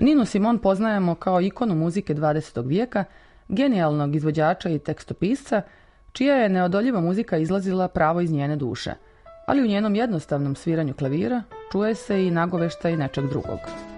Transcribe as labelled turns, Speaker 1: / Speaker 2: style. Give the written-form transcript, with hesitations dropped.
Speaker 1: Ninu Simone poznajemo kao ikonu muzike 20. vijeka, genijalnog izvođača i tekstopisca, čija je neodoljiva muzika izlazila pravo iz njene duše. Ali u njenom jednostavnom sviranju klavira čuje se i nagoveštaj nečeg drugog.